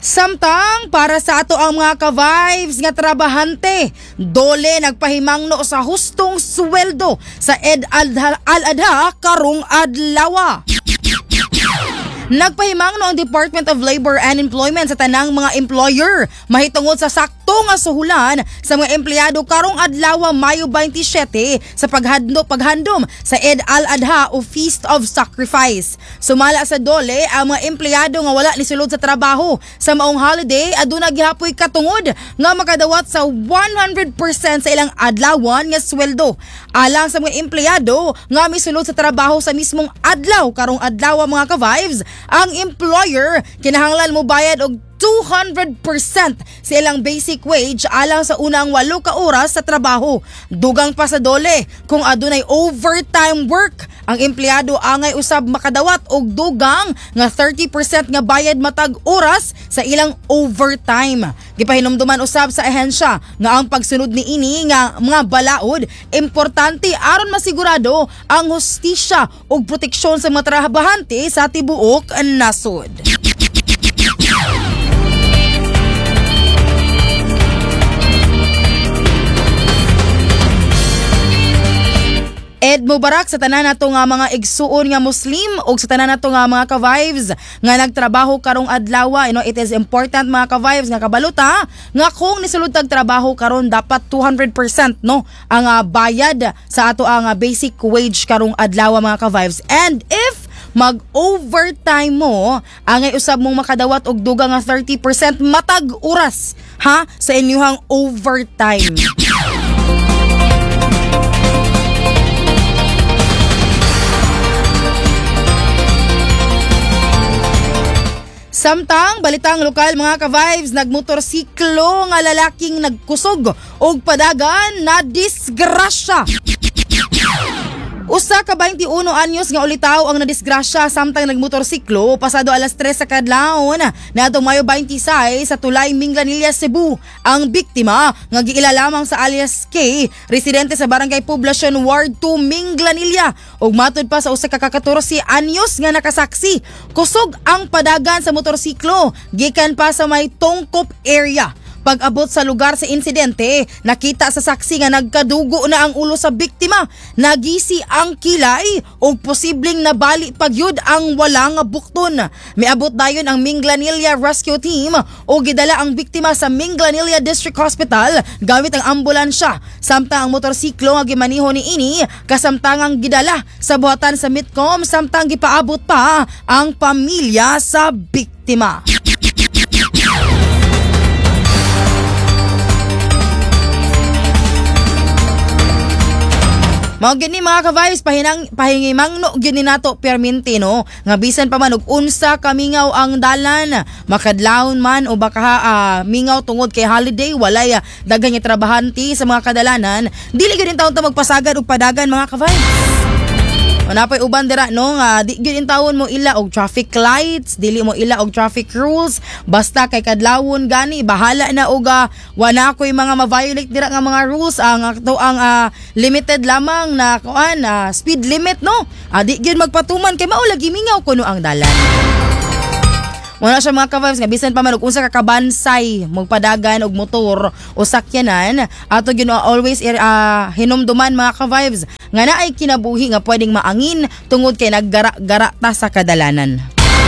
Samtang para sa ato ang mga ka-vibes nga trabahante, dole nagpahimangno sa hustong sweldo sa Eid al-Adha karong adlaw. Nagpahimangno ang Department of Labor and Employment sa tanang mga employer mahitungod sa sakto nga suhulan sa mga empleyado karong adlaw Mayo 27 sa paghandom sa Eid al-Adha o Feast of Sacrifice. Sumala sa dole ang mga empleyado nga wala ni sulod sa trabaho sa maong holiday aduna gihapoy katungod nga makadawat sa 100% sa ilang adlawan nga sweldo. Alang sa mga empleyado nga misulod sa trabaho sa mismong adlaw karong adlaw mga ka-vibes, ang employer kinahanglan mo bayad og 200% sa ilang basic wage alang sa unang 8 ka oras sa trabaho. Dugang pa sa dole, kung adunay overtime work, ang empleyado angay usab makadawat og dugang nga 30% nga bayad matag oras sa ilang overtime. Gipahinumduman usab sa ahensya nga ang pagsunod niini nga mga balaod importante aron masigurado ang hustisya ug proteksyon sa mga trabahante sa tibuok nasod. Eid Mubarak sa tanan nato nga mga igsuon nga Muslim ug sa tanan nato nga mga ka-vibes nga nagtrabaho karong adlaw. It is important mga ka-vibes nga kabaluta nga kung nisulod tag trabaho karon dapat 200% ang bayad sa ato ang basic wage karong adlaw mga ka-vibes. And if mag-overtime mo, angay usab mong makadawat og dugang nga 30% matag oras sa inyong overtime. Samtang balitang lokal mga ka-vibes, nagmotorsiklo nga lalaking nagkusog og padagan na disgrasya. Usa ka 21 anyos nga ulitaw ang nadisgrasya samtang nagmotorsiklo pasado alas 3 sa kadlawon niadtong Mayo 26 sa Tulay, Minglanilla, Cebu. Ang biktima nga giila lamang sa alias K, residente sa Barangay Poblacion Ward 2, Minglanilla. Ug matud pa sa usa ka 14 anyos nga nakasaksi, kusog ang padagan sa motorsiklo gikan pa sa may Tongkop area. Pag-abot sa lugar sa insidente, nakita sa saksi nga nagkadugo na ang ulo sa biktima. Nagisi ang kilay o posibleng nabali pagyud ang walang bukton. Miabot dayon ang Minglanilla Rescue Team o gidala ang biktima sa Minglanilla District Hospital gamit ang ambulansya. Samtang ang motorsiklo nga gimaniho niini kasamtangang gidala sa buhatan sa Mitcom samtang gipaabot pa ang pamilya sa biktima. Mao gini mga ka-vibes, pahingimangno gini nato perminti nga bisan pa man og unsa ka mingaw ang dalan, makadlawon man o baka mingaw tungod kay holiday, walay daghang trabahante sa mga kadalanan, dili gyud taon ta magpasagad og padagan mga ka-vibes. Napay uban dira di gyud intawon mo ila og traffic lights, dili mo ila og traffic rules, basta kay kadlawon gani bahala na og wala koy mga ma-violate dira nga mga rules. Ang limited lamang na speed limit di gyud magpatuman kay mao lagi mingaw kuno ang dalan. Wala siya mga ka-vibes nga bisan pa man og unsa ka kabansay magpadagan og motor o sakyanan ato gyud always hinumduman mga ka-vibes nga naay kinabuhi nga pwedeng maangin tungod kay naggara-gara ta sa kadalanan.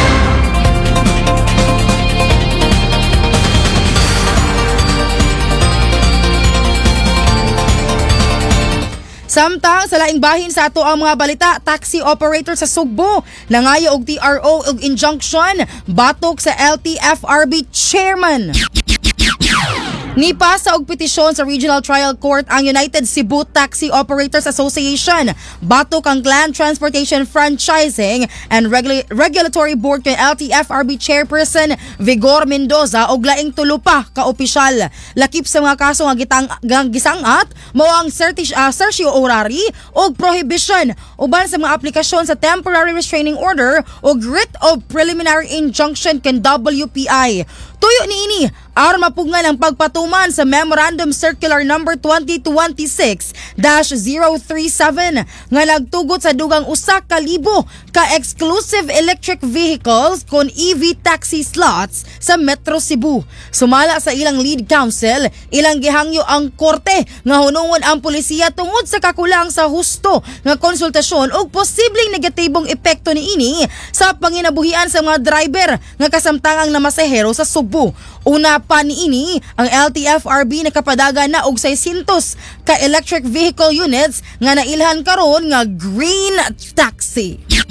Samtang sa laing bahin sa ato ang mga balita, taxi operator sa Sugbo nangayo og TRO og injunction batok sa LTFRB chairman. Nipasa og petisyon sa Regional Trial Court ang United Cebu Taxi Operators Association batok ang Land Transportation Franchising and Regulatory Board kay LTFRB Chairperson Vigor Mendoza og laing tulo pa ka opisyal. Lakip sa mga kaso nga gisangat mao ang certio orari og prohibition uban sa mga aplikasyon sa Temporary Restraining Order o Writ of Preliminary Injunction ken WPI. Tuyo niini aron mapugngan ang pagpatuman sa Memorandum Circular Number 2026-037 nga nagtugot sa dugang 1,000 ka exclusive electric vehicles kon EV taxi slots sa Metro Cebu. Sumala sa ilang lead counsel, ilang gihangyo ang korte nga hunungon ang pulisiya tungod sa kakulang sa husto nga konsultasyon ug posibleng negatibong epekto niini sa panginabuhian sa mga driver nga kasamtangang namasahero sa Cebu. Una pa niini, ang LTFRB nakapadaga na og 600 ka electric vehicle units nga nailhan karon nga green taxi.